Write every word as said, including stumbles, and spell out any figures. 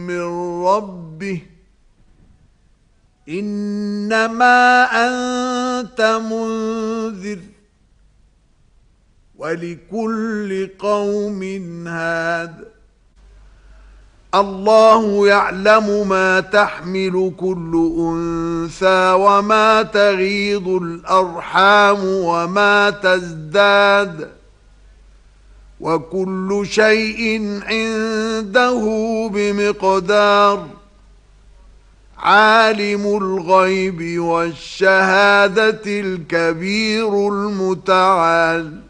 من ربه إنما أنت منذر ولكل قوم هاد الله يعلم ما تحمل كل أنثى وما تغيض الأرحام وما تزداد وكل شيء عنده بمقدار عالم الغيب والشهادة الكبير المتعال